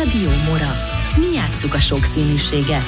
Rádió Mora. Mi játsszuk a sokszínűséget.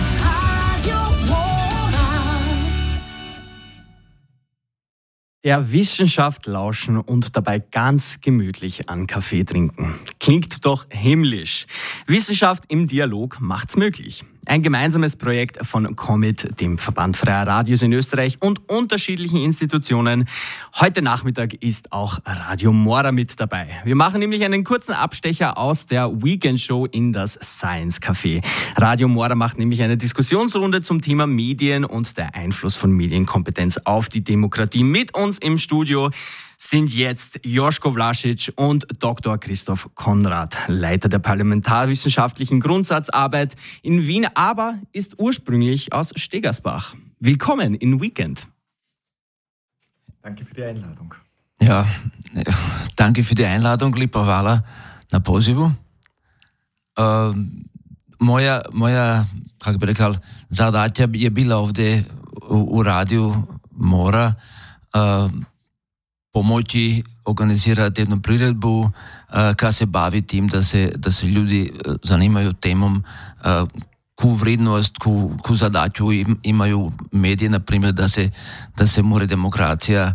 Der Wissenschaft lauschen und dabei ganz gemütlich einen Kaffee trinken. Klingt doch himmlisch. Wissenschaft im Dialog macht's möglich. Ein gemeinsames Projekt von COMIT, dem Verband Freier Radios in Österreich und unterschiedlichen Institutionen. Heute Nachmittag ist auch Radio Mora mit dabei. Wir machen nämlich einen kurzen Abstecher aus der Weekend-Show in das Science Café. Radio Mora macht nämlich eine Diskussionsrunde zum Thema Medien und der Einfluss von Medienkompetenz auf die Demokratie. Mit uns im Studio sind jetzt Joschko Vlasic und Dr. Christoph Konrad, Leiter der parlamentarwissenschaftlichen Grundsatzarbeit in Wien, aber ist ursprünglich aus Stegersbach. Willkommen in Weekend. Danke für die Einladung. Ja, danke für die Einladung, lieber Vala na pozivu. Moja, kako bi rekao, zadaća je bila ovdje u radiju Mora pomoći organizirati jednu priredbu koja se bavi tim da se ljudi zanimaju temom ku vrednost, ku zadaću imaju medije, na primjer da se mora demokracija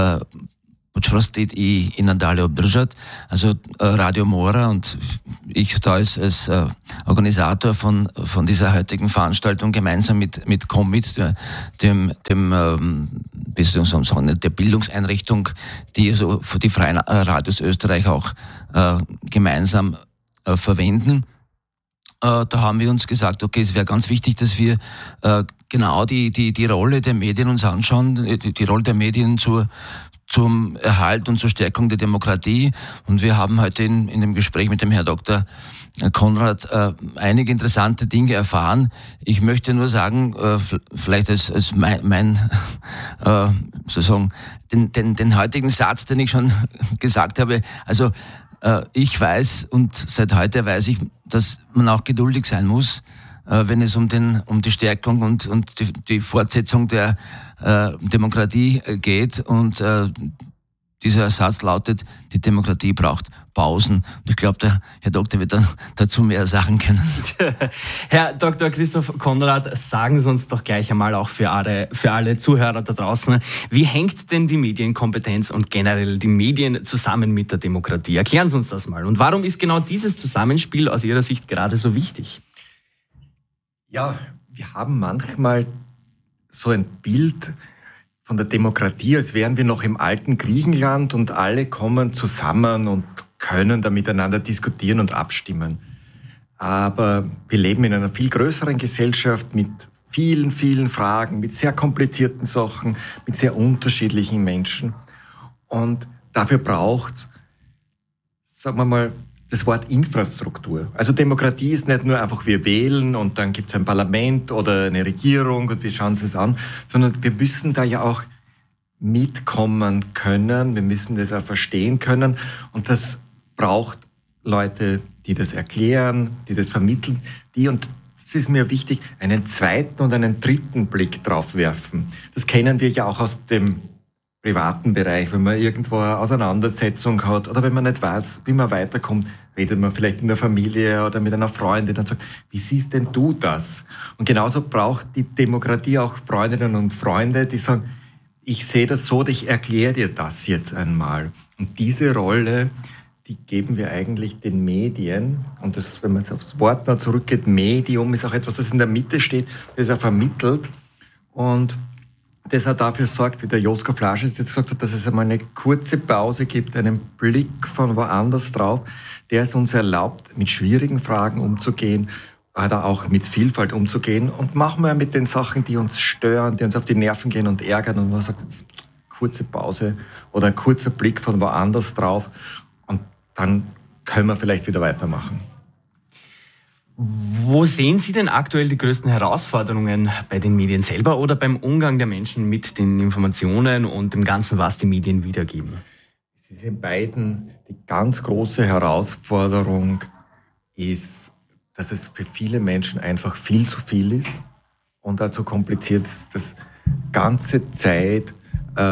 počvrstiti i nadalje obdržati. Also Radio Mora und ich da als Organisator von dieser heutigen Veranstaltung gemeinsam mit COMIT, dem wie soll ich sagen, der Bildungseinrichtung, die also für die Freien Radios Österreich auch gemeinsam verwenden. Da haben wir uns gesagt, okay, es wäre ganz wichtig, dass wir genau die Rolle der Medien uns anschauen, die Rolle der Medien zum Erhalt und zur Stärkung der Demokratie. Und wir haben heute in dem Gespräch mit dem Herrn Dr. Konrad einige interessante Dinge erfahren. Ich möchte nur sagen, vielleicht als mein sozusagen den heutigen Satz, den ich schon gesagt habe. Also ich weiß und seit heute weiß ich, dass man auch geduldig sein muss, wenn es um die Stärkung und die Fortsetzung der Demokratie geht. Und dieser Satz lautet, die Demokratie braucht Pausen. Und ich glaube, der Herr Doktor wird dann dazu mehr sagen können. Herr Dr. Christoph Konrad, sagen Sie uns doch gleich einmal auch für alle Zuhörer da draußen, wie hängt denn die Medienkompetenz und generell die Medien zusammen mit der Demokratie? Erklären Sie uns das mal. Und warum ist genau dieses Zusammenspiel aus Ihrer Sicht gerade so wichtig? Ja, wir haben manchmal so ein Bild von der Demokratie, als wären wir noch im alten Griechenland und alle kommen zusammen und können da miteinander diskutieren und abstimmen. Aber wir leben in einer viel größeren Gesellschaft mit vielen, vielen Fragen, mit sehr komplizierten Sachen, mit sehr unterschiedlichen Menschen. Und dafür braucht's, sagen wir mal, das Wort Infrastruktur. Also Demokratie ist nicht nur einfach, wir wählen und dann gibt es ein Parlament oder eine Regierung und wir schauen uns das an, sondern wir müssen da ja auch mitkommen können, wir müssen das auch verstehen können und das braucht Leute, die das erklären, die das vermitteln, und das ist mir wichtig, einen zweiten und einen dritten Blick drauf werfen. Das kennen wir ja auch aus dem privaten Bereich, wenn man irgendwo eine Auseinandersetzung hat oder wenn man nicht weiß, wie man weiterkommt, redet man vielleicht in der Familie oder mit einer Freundin und sagt, wie siehst denn du das? Und genauso braucht die Demokratie auch Freundinnen und Freunde, die sagen, ich sehe das so, ich erkläre dir das jetzt einmal. Und diese Rolle, die geben wir eigentlich den Medien. Und das, wenn man jetzt aufs Wort noch zurückgeht, Medium ist auch etwas, das in der Mitte steht, das er vermittelt und das auch dafür sorgt, wie der Joschko Vlasic jetzt gesagt hat, dass es einmal eine kurze Pause gibt, einen Blick von woanders drauf, der es uns erlaubt, mit schwierigen Fragen umzugehen, oder auch mit Vielfalt umzugehen und machen wir mit den Sachen, die uns stören, die uns auf die Nerven gehen und ärgern und man sagt jetzt kurze Pause oder ein kurzer Blick von woanders drauf und dann können wir vielleicht wieder weitermachen. Wo sehen Sie denn aktuell die größten Herausforderungen bei den Medien selber oder beim Umgang der Menschen mit den Informationen und dem Ganzen, was die Medien wiedergeben? Es ist in beiden die ganz große Herausforderung ist, dass es für viele Menschen einfach viel zu viel ist und dazu kompliziert ist, dass ganze Zeit,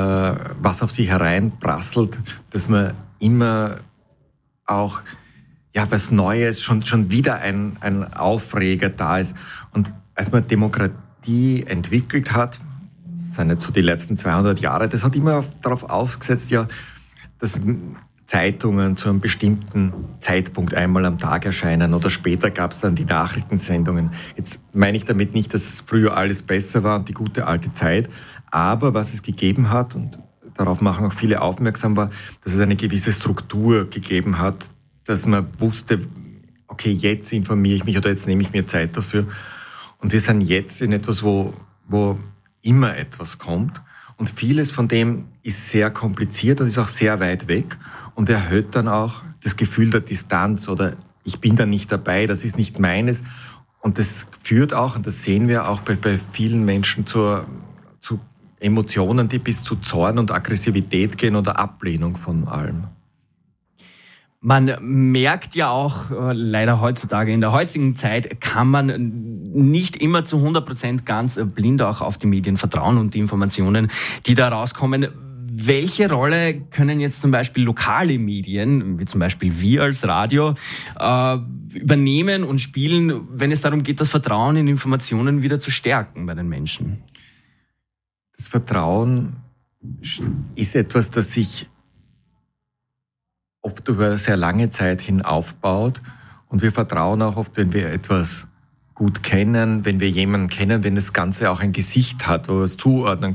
was auf sie hereinprasselt, dass man immer auch was Neues, schon wieder ein Aufreger da ist. Und als man Demokratie entwickelt hat, das sind jetzt so die letzten 200 Jahre, das hat immer darauf aufgesetzt, dass Zeitungen zu einem bestimmten Zeitpunkt einmal am Tag erscheinen oder später gab es dann die Nachrichtensendungen. Jetzt meine ich damit nicht, dass früher alles besser war und die gute alte Zeit, aber was es gegeben hat, und darauf machen auch viele aufmerksam, war, dass es eine gewisse Struktur gegeben hat, dass man wusste, okay, jetzt informiere ich mich oder jetzt nehme ich mir Zeit dafür. Und wir sind jetzt in etwas, wo immer etwas kommt. Und vieles von dem ist sehr kompliziert und ist auch sehr weit weg und erhöht dann auch das Gefühl der Distanz oder ich bin da nicht dabei, das ist nicht meines. Und das führt auch, und das sehen wir auch bei vielen Menschen, zu Emotionen, die bis zu Zorn und Aggressivität gehen oder Ablehnung von allem. Man merkt ja auch leider heutzutage, in der heutigen Zeit kann man nicht immer zu 100% ganz blind auch auf die Medien vertrauen und die Informationen, die da rauskommen. Welche Rolle können jetzt zum Beispiel lokale Medien, wie zum Beispiel wir als Radio, übernehmen und spielen, wenn es darum geht, das Vertrauen in Informationen wieder zu stärken bei den Menschen? Das Vertrauen ist etwas, das sich oft über sehr lange Zeit hin aufbaut. Und wir vertrauen auch oft, wenn wir etwas gut kennen, wenn wir jemanden kennen, wenn das Ganze auch ein Gesicht hat, wo wir es zuordnen